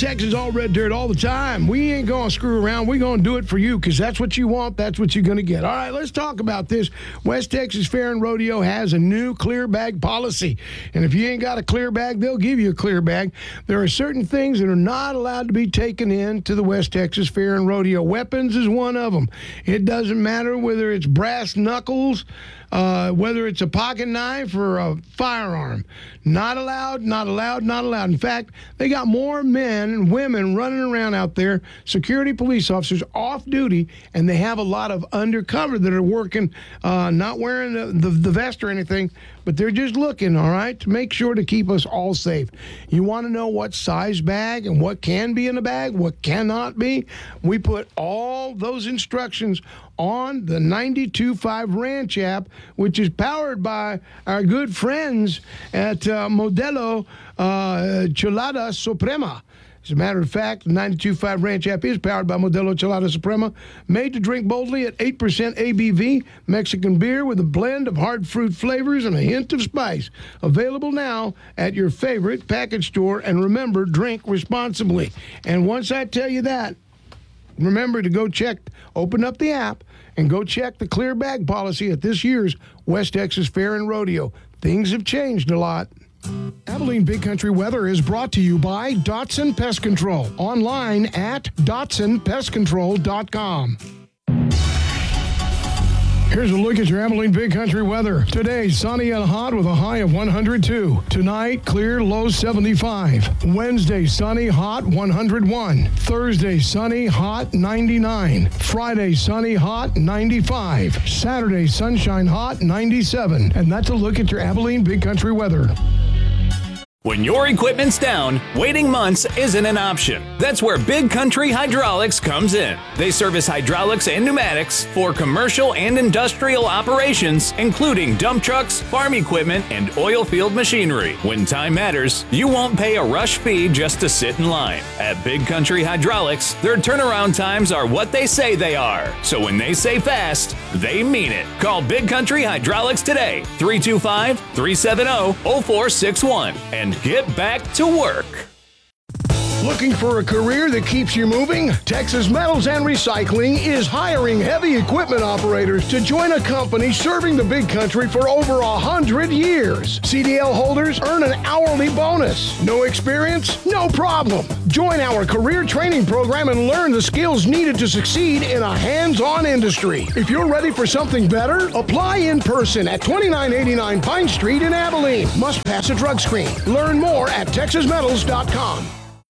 Texas All Red Dirt all the time. We ain't going to screw around. We're going to do it for you because that's what you want. That's what you're going to get. All right, let's talk about this. West Texas Fair and Rodeo has a new clear bag policy. And if you ain't got a clear bag, they'll give you a clear bag. There are certain things that are not allowed to be taken into the West Texas Fair and Rodeo. Weapons is one of them. It doesn't matter whether it's brass knuckles, whether it's a pocket knife or a firearm. Not allowed, not allowed, not allowed. In fact, they got more men and women running around out there, security police officers off duty, and they have a lot of undercover that are working, not wearing the vest or anything, but they're just looking, all right, to make sure to keep us all safe. You want to know what size bag and what can be in a bag, what cannot be? We put all those instructions on the 92.5 Ranch app, which is powered by our good friends at Modelo Chelada Suprema. As a matter of fact, the 92.5 Ranch app is powered by Modelo Chelada Suprema, made to drink boldly at 8% ABV, Mexican beer with a blend of hard fruit flavors and a hint of spice. Available now at your favorite package store, and remember, drink responsibly. And once I tell you that, remember to go open up the app, and go check the clear bag policy at this year's West Texas Fair and Rodeo. Things have changed a lot. Abilene Big Country Weather is brought to you by Dotson Pest Control. Online at DotsonPestControl.com. Here's a look at your Abilene Big Country weather. Today, sunny and hot with a high of 102. Tonight, clear, low 75. Wednesday, sunny, hot, 101. Thursday, sunny, hot, 99. Friday, sunny, hot, 95. Saturday, sunshine, hot, 97. And that's a look at your Abilene Big Country weather. When your equipment's down, waiting months isn't an option. That's where Big Country Hydraulics comes in. They service hydraulics and pneumatics for commercial and industrial operations, including dump trucks, farm equipment, and oil field machinery. When time matters, you won't pay a rush fee just to sit in line. At Big Country Hydraulics, their turnaround times are what they say they are. So when they say fast, they mean it. Call Big Country Hydraulics today, 325-370-0461, and get back to work. Looking for a career that keeps you moving? Texas Metals and Recycling is hiring heavy equipment operators to join a company serving the Big Country for over 100 years. CDL holders earn an hourly bonus. No experience? No problem. Join our career training program and learn the skills needed to succeed in a hands-on industry. If you're ready for something better, apply in person at 2989 Pine Street in Abilene. Must pass a drug screen. Learn more at TexasMetals.com.